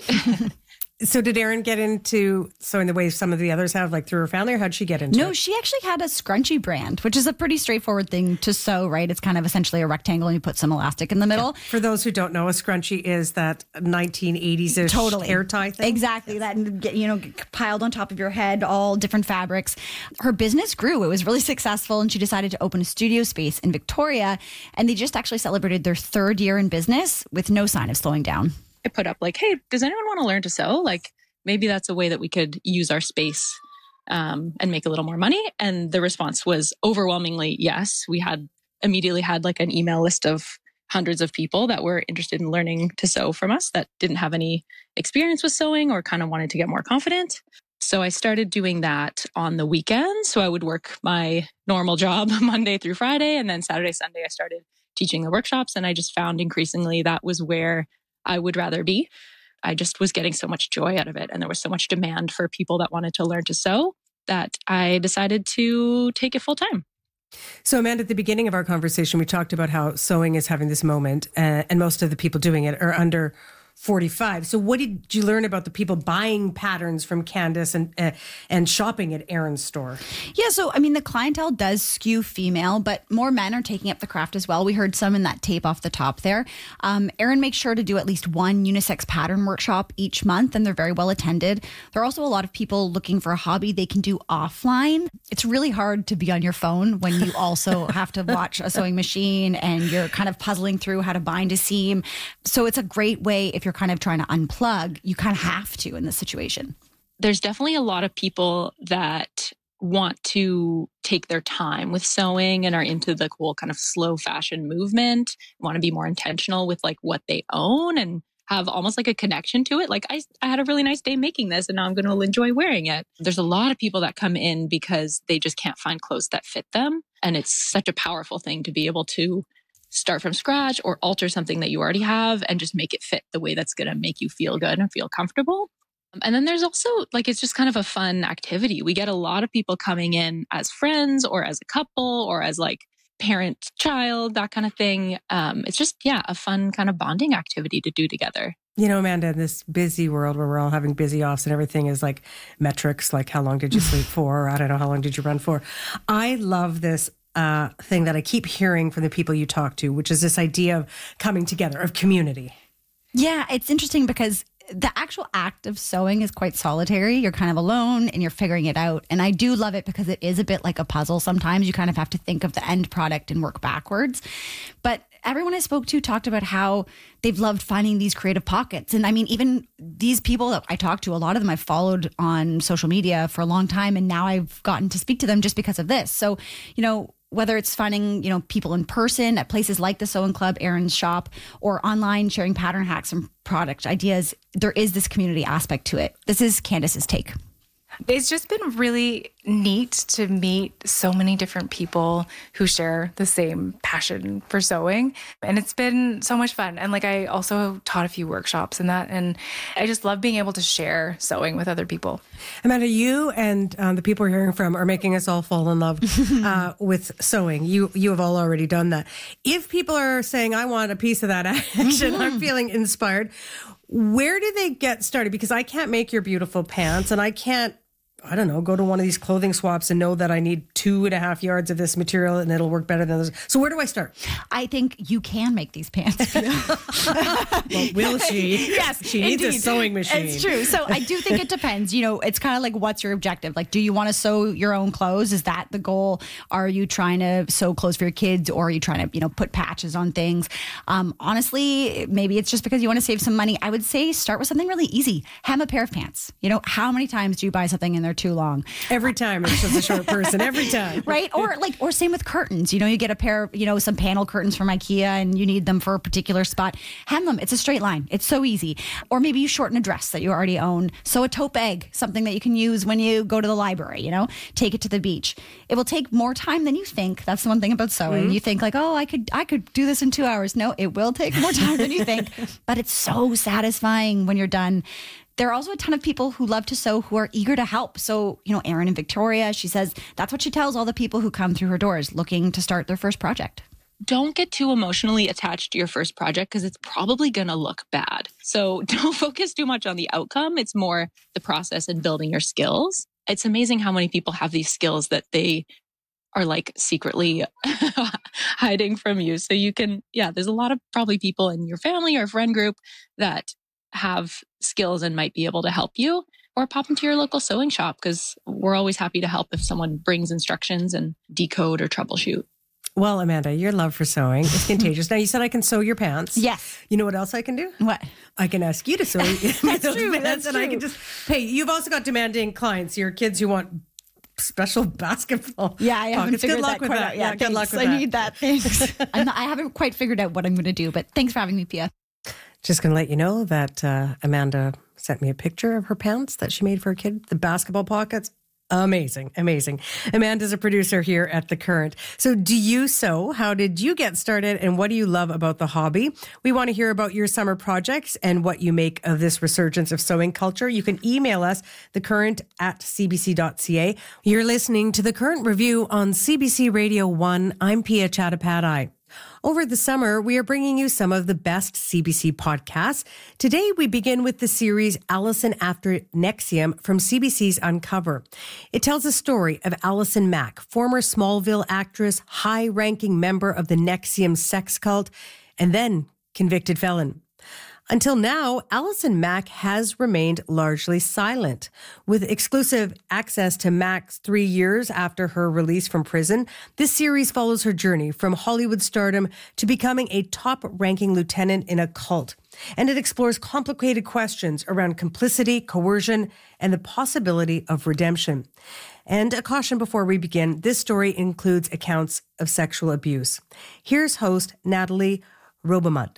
So did Erin get into sewing the way some of the others have, like through her family, or how'd she get into no, it? No, she actually had a scrunchie brand, which is a pretty straightforward thing to sew, right? It's kind of essentially a rectangle and you put some elastic in the middle. Yeah. For those who don't know, a scrunchie is that nineteen eighties-ish totally. hair tie thing. Exactly. Yes. That, get, you know, piled on top of your head, all different fabrics. Her business grew. It was really successful and she decided to open a studio space in Victoria. And they just actually celebrated their third year in business with no sign of slowing down. I put up like, hey, does anyone want to learn to sew? Like, maybe that's a way that we could use our space um, and make a little more money. And the response was overwhelmingly yes. We had immediately had like an email list of hundreds of people that were interested in learning to sew from us that didn't have any experience with sewing or kind of wanted to get more confident. So I started doing that on the weekends. So I would work my normal job Monday through Friday. And then Saturday, Sunday, I started teaching the workshops. And I just found increasingly that was where I would rather be. I just was getting so much joy out of it. And there was so much demand for people that wanted to learn to sew that I decided to take it full time. So, Amanda, at the beginning of our conversation, we talked about how sewing is having this moment, uh, and most of the people doing it are under forty-five. So what did you learn about the people buying patterns from Candace and uh, and shopping at Erin's store? Yeah, so I mean, the clientele does skew female, but more men are taking up the craft as well. We heard some in that tape off the top there. Um, Erin makes sure to do at least one unisex pattern workshop each month, and they're very well attended. There are also a lot of people looking for a hobby they can do offline. It's really hard to be on your phone when you also have to watch a sewing machine and you're kind of puzzling through how to bind a seam. So it's a great way if you're kind of trying to unplug, you kind of have to in this situation. There's definitely a lot of people that want to take their time with sewing and are into the cool kind of slow fashion movement, want to be more intentional with like what they own and have almost like a connection to it. Like I, I had a really nice day making this and now I'm going to enjoy wearing it. There's a lot of people that come in because they just can't find clothes that fit them. And it's such a powerful thing to be able to start from scratch or alter something that you already have and just make it fit the way that's going to make you feel good and feel comfortable. And then there's also like, it's just kind of a fun activity. We get a lot of people coming in as friends or as a couple or as like parent, child, that kind of thing. Um, it's just, yeah, a fun kind of bonding activity to do together. You know, Amanda, in this busy world where we're all having busy offs and everything is like metrics, like how long did you sleep for? Or I don't know, how long did you run for? I love this Uh, thing that I keep hearing from the people you talk to, which is this idea of coming together, of community. Yeah, it's interesting because the actual act of sewing is quite solitary. You're kind of alone and you're figuring it out. And I do love it because it is a bit like a puzzle. Sometimes you kind of have to think of the end product and work backwards. But everyone I spoke to talked about how they've loved finding these creative pockets. And I mean, even these people that I talked to, a lot of them I've followed on social media for a long time. And now I've gotten to speak to them just because of this. So, you know, whether it's finding, you know, people in person at places like the Sewing Club, Erin's shop, or online sharing pattern hacks and product ideas, there is this community aspect to it. This is Candace's take. It's just been really neat to meet so many different people who share the same passion for sewing. And it's been so much fun. And like, I also taught a few workshops in that. And I just love being able to share sewing with other people. Amanda, you and um, the people we're hearing from are making us all fall in love uh, with sewing. You you have all already done that. If people are saying, I want a piece of that action, I'm feeling inspired, where do they get started? Because I can't make your beautiful pants and I can't, I don't know, go to one of these clothing swaps and know that I need two and a half yards of this material and it'll work better than those. So where do I start? I think you can make these pants. Well, will she? Yes, she needs indeed. a sewing machine. It's true. So I do think it depends. You know, it's kind of like, what's your objective? Like, do you want to sew your own clothes? Is that the goal? Are you trying to sew clothes for your kids, or are you trying to, you know, put patches on things? Um, honestly, maybe it's just because you want to save some money. I would say start with something really easy. Hem a pair of pants. You know, how many times do you buy something and they're too long? Every time. It's just a short person. Every time. Right? Or like, or same with curtains. You know, you get a pair of, you know, some panel curtains from IKEA and you need them for a particular spot. Hem them. It's a straight line. It's so easy. Or maybe you shorten a dress that you already own. Sew a tote bag, something that you can use when you go to the library, you know, take it to the beach. It will take more time than you think. That's the one thing about sewing. Mm-hmm. You think like, oh, I could, I could do this in two hours. No, it will take more time than you think, but it's so satisfying when you're done. There are also a ton of people who love to sew who are eager to help. So, you know, Erin and Victoria, she says that's what she tells all the people who come through her doors looking to start their first project. Don't get too emotionally attached to your first project because it's probably going to look bad. So don't focus too much on the outcome. It's more the process and building your skills. It's amazing how many people have these skills that they are like secretly hiding from you. So you can, yeah, there's a lot of probably people in your family or friend group that have skills and might be able to help you, or pop into your local sewing shop because we're always happy to help if someone brings instructions and decode or troubleshoot. Well, Amanda, your love for sewing is contagious. Now, you said I can sew your pants. Yes. You know what else I can do? What? I can ask you to sew those That's pants true. and That's I true. can just pay. You've also got demanding clients, your kids who want special basketball Yeah, I haven't pockets. figured Good luck that with quite that. out. Yeah, Yeah, good luck thanks. with I that. need that. Thanks. I'm not, I haven't quite figured out what I'm going to do, but thanks for having me, Pia. Just going to let you know that uh, Amanda sent me a picture of her pants that she made for a kid. The basketball pockets, Amazing, amazing. Amanda's a producer here at The Current. So do you sew? How did you get started and what do you love about the hobby? We want to hear about your summer projects and what you make of this resurgence of sewing culture. You can email us, thecurrent at c b c dot c a. You're listening to The Current Review on C B C Radio one. I'm Pia Chattopadhyay. Over the summer, we are bringing you some of the best C B C podcasts. Today, we begin with the series Allison After Nexium from C B C's Uncover. It tells a story of Allison Mack, former Smallville actress, high-ranking member of the Nexium sex cult, and then convicted felon. Until now, Allison Mack has remained largely silent. With exclusive access to Mack's three years after her release from prison, this series follows her journey from Hollywood stardom to becoming a top-ranking lieutenant in a cult. And it explores complicated questions around complicity, coercion, and the possibility of redemption. And a caution before we begin, this story includes accounts of sexual abuse. Here's host Natalie Robomund.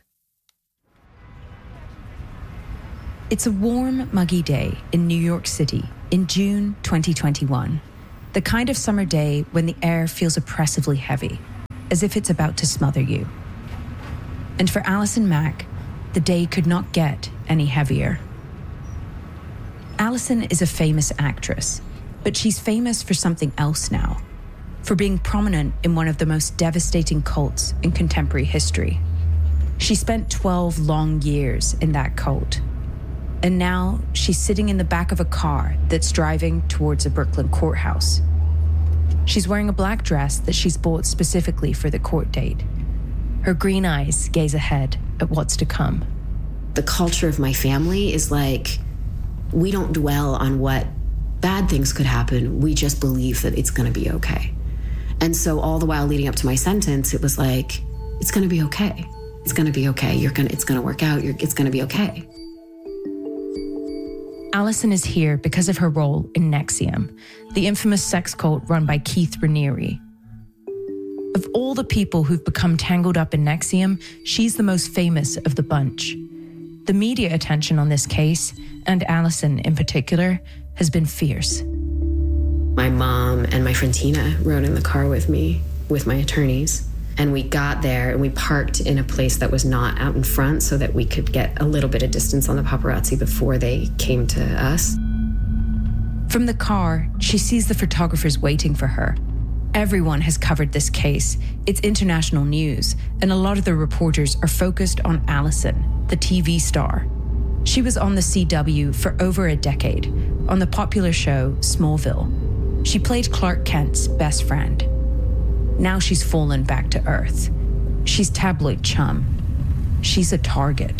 It's a warm, muggy day in New York City in June twenty twenty-one. The kind of summer day when the air feels oppressively heavy, as if it's about to smother you. And for Allison Mack, the day could not get any heavier. Allison is a famous actress, but she's famous for something else now, for being prominent in one of the most devastating cults in contemporary history. She spent twelve long years in that cult. And now she's sitting in the back of a car that's driving towards a Brooklyn courthouse. She's wearing a black dress that she's bought specifically for the court date. Her green eyes gaze ahead at what's to come. The culture of my family is like, we don't dwell on what bad things could happen. We just believe that it's going to be okay. And so all the while leading up to my sentence, it was like, it's going to be okay. It's going to be okay. You're going to, it's going to work out. You're, it's going to be okay. Allison is here because of her role in Nexium, the infamous sex cult run by Keith Raniere. Of all the people who've become tangled up in Nexium, she's the most famous of the bunch. The media attention on this case, and Allison in particular, has been fierce. My mom and my friend Tina rode in the car with me, with my attorneys. And we got there and we parked in a place that was not out in front so that we could get a little bit of distance on the paparazzi before they came to us. From the car, she sees the photographers waiting for her. Everyone has covered this case. It's international news, and a lot of the reporters are focused on Allison, the T V star. She was on the C W for over a decade, on the popular show Smallville. She played Clark Kent's best friend. Now she's fallen back to earth. She's tabloid chum. She's a target.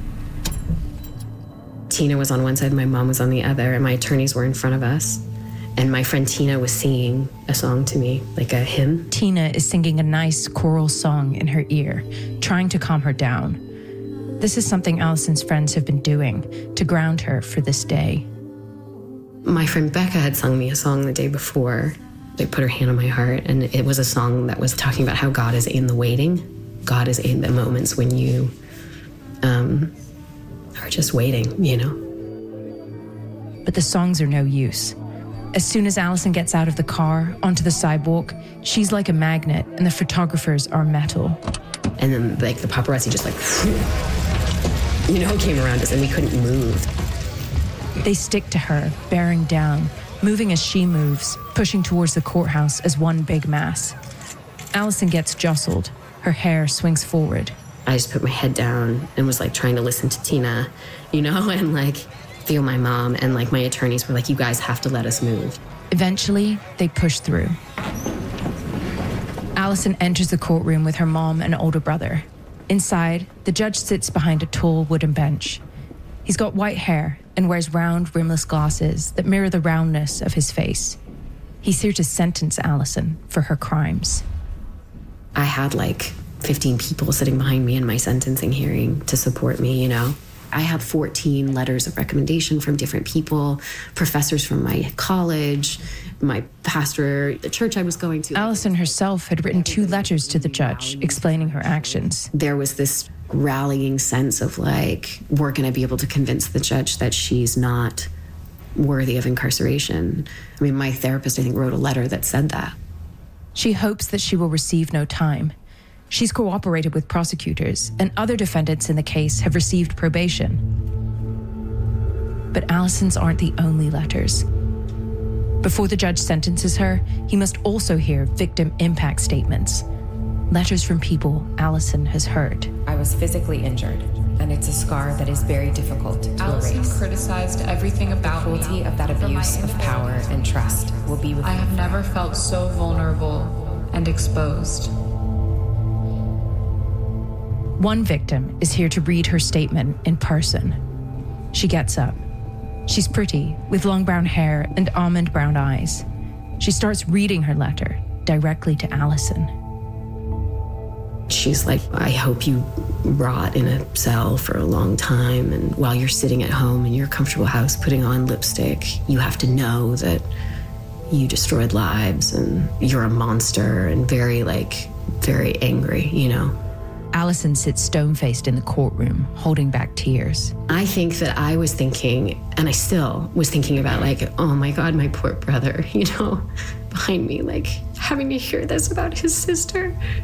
Tina was on one side, my mom was on the other, and my attorneys were in front of us. And my friend Tina was singing a song to me, like a hymn. Tina is singing a nice choral song in her ear, trying to calm her down. This is something Allison's friends have been doing to ground her for this day. My friend Becca had sung me a song the day before. They put her hand on my heart, and it was a song that was talking about how God is in the waiting. God is in the moments when you um, are just waiting, you know. But the songs are no use. As soon as Allison gets out of the car, onto the sidewalk, she's like a magnet, and the photographers are metal. And then, like, the paparazzi just, like, you know, came around us, and we couldn't move. They stick to her, bearing down, moving as she moves, pushing towards the courthouse as one big mass. Allison gets jostled. Her hair swings forward. I just put my head down and was like trying to listen to Tina, you know, and like feel my mom, and like my attorneys were like, you guys have to let us move. Eventually, they push through. Allison enters the courtroom with her mom and older brother. Inside, the judge sits behind a tall wooden bench. He's got white hair and wears round, rimless glasses that mirror the roundness of his face. He's here to sentence Allison for her crimes. I had like fifteen people sitting behind me in my sentencing hearing to support me, you know. I had fourteen letters of recommendation from different people, professors from my college, my pastor, the church I was going to. Allison herself had written two letters to the judge explaining her actions. There was this rallying sense of like, we're going to be able to convince the judge that she's not worthy of incarceration. I mean, my therapist, I think, wrote a letter that said that. She hopes that she will receive no time. She's cooperated with prosecutors, and other defendants in the case have received probation. But Allison's aren't the only letters. Before the judge sentences her, he must also hear victim impact statements. Letters from people Allison has heard. I was physically injured, and it's a scar that is very difficult to Allison erase. criticized everything about the cruelty me. of that abuse of power and trust will be with I me have forever. never felt so vulnerable and exposed. One victim is here to read her statement in person. She gets up. She's pretty, with long brown hair and almond brown eyes. She starts reading her letter directly to Allison. She's like, I hope you rot in a cell for a long time, and while you're sitting at home in your comfortable house putting on lipstick, you have to know that you destroyed lives and you're a monster, and very, like, very angry, you know? Allison sits stone-faced in the courtroom, holding back tears. I think that I was thinking, and I still was thinking about, like, oh my God, my poor brother, you know, behind me, like, having to hear this about his sister.